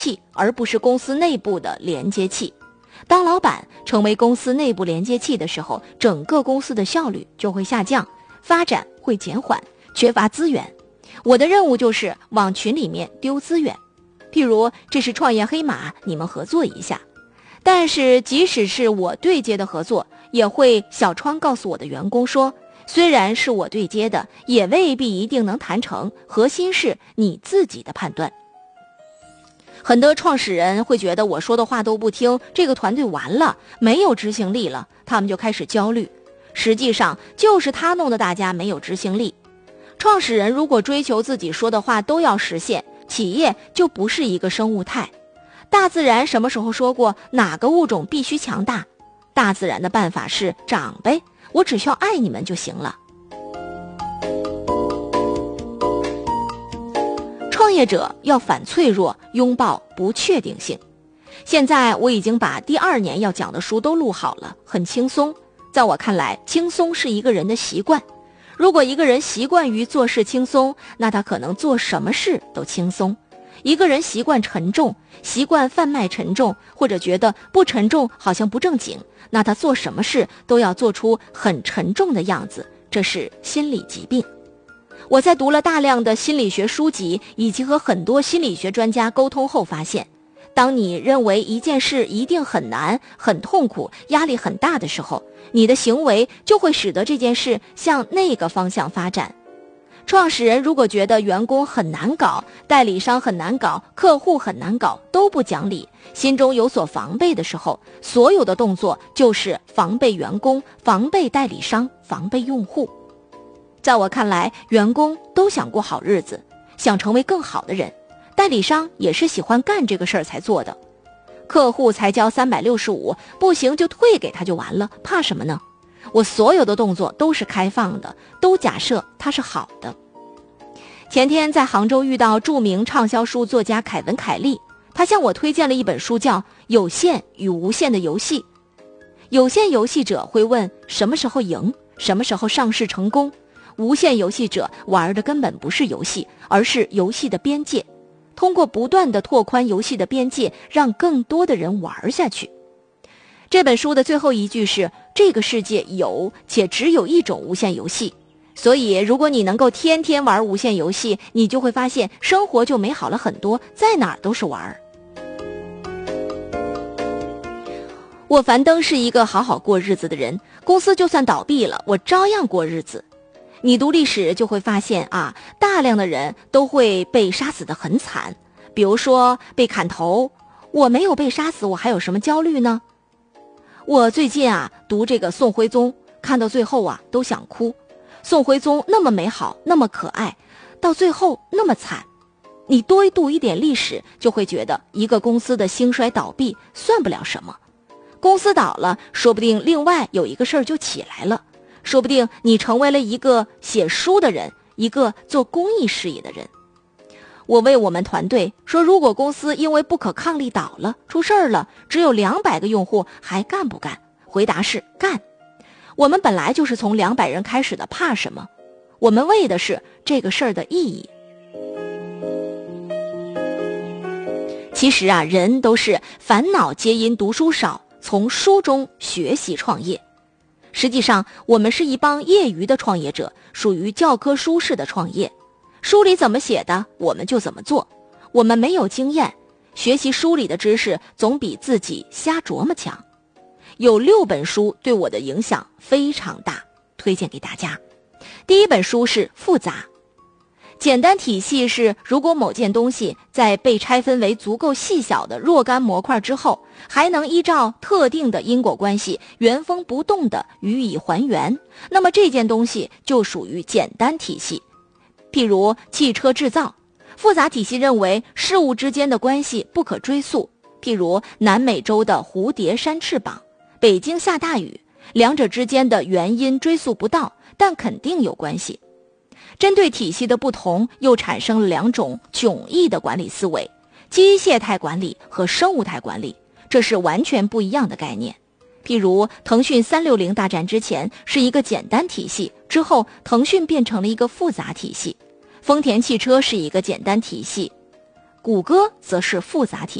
器，而不是公司内部的连接器。当老板成为公司内部连接器的时候，整个公司的效率就会下降，发展会减缓，缺乏资源。我的任务就是往群里面丢资源，譬如这是创业黑马，你们合作一下。但是即使是我对接的合作，也会小窗告诉我的员工说，虽然是我对接的，也未必一定能谈成，核心是你自己的判断。很多创始人会觉得我说的话都不听，这个团队完了，没有执行力了，他们就开始焦虑。实际上就是他弄得大家没有执行力。创始人如果追求自己说的话都要实现，企业就不是一个生物态。大自然什么时候说过哪个物种必须强大？大自然的办法是长呗，我只需要爱你们就行了。创业者要反脆弱，拥抱不确定性。现在我已经把第2年要讲的书都录好了，很轻松。在我看来，轻松是一个人的习惯。如果一个人习惯于做事轻松，那他可能做什么事都轻松。一个人习惯沉重，习惯贩卖沉重，或者觉得不沉重好像不正经，那他做什么事都要做出很沉重的样子，这是心理疾病。我在读了大量的心理学书籍，以及和很多心理学专家沟通后发现，当你认为一件事一定很难、很痛苦、压力很大的时候，你的行为就会使得这件事向那个方向发展。创始人如果觉得员工很难搞，代理商很难搞，客户很难搞，都不讲理，心中有所防备的时候，所有的动作就是防备员工、防备代理商、防备用户。在我看来，员工都想过好日子，想成为更好的人，代理商也是喜欢干这个事儿才做的。客户才交365，不行就退给他就完了，怕什么呢？我所有的动作都是开放的，都假设它是好的。前天在杭州遇到著名畅销书作家凯文·凯利，他向我推荐了一本书，叫《有限与无限的游戏》。有限游戏者会问什么时候赢，什么时候上市成功。无限游戏者玩的根本不是游戏，而是游戏的边界，通过不断的拓宽游戏的边界，让更多的人玩下去。这本书的最后一句是，这个世界有且只有一种无限游戏，所以如果你能够天天玩无限游戏，你就会发现生活就美好了很多，在哪儿都是玩。沃凡登是一个好好过日子的人，公司就算倒闭了，我照样过日子。你读历史就会发现啊，大量的人都会被杀死得很惨，比如说被砍头，我没有被杀死，我还有什么焦虑呢？我最近读这个宋徽宗，看到最后都想哭。宋徽宗那么美好，那么可爱，到最后那么惨。你多读一点历史，就会觉得一个公司的兴衰倒闭算不了什么。公司倒了，说不定另外有一个事儿就起来了。说不定你成为了一个写书的人，一个做公益事业的人。我为我们团队说，如果公司因为不可抗力倒了，出事儿了，只有200个用户，还干不干？回答是干。我们本来就是从200人开始的，怕什么？我们为的是这个事儿的意义。其实人都是烦恼皆因读书少，从书中学习创业。实际上，我们是一帮业余的创业者，属于教科书式的创业。书里怎么写的，我们就怎么做。我们没有经验，学习书里的知识总比自己瞎琢磨强。有6本书对我的影响非常大，推荐给大家。第一本书是《复杂》。简单体系是，如果某件东西在被拆分为足够细小的若干模块之后，还能依照特定的因果关系原封不动地予以还原，那么这件东西就属于简单体系。譬如汽车制造，复杂体系认为事物之间的关系不可追溯，譬如南美洲的蝴蝶扇翅膀，北京下大雨，两者之间的原因追溯不到，但肯定有关系。针对体系的不同，又产生了2种迥异的管理思维，机械态管理和生物态管理，这是完全不一样的概念。譬如腾讯360大战之前是一个简单体系，之后腾讯变成了一个复杂体系。丰田汽车是一个简单体系， 谷歌则是复杂题。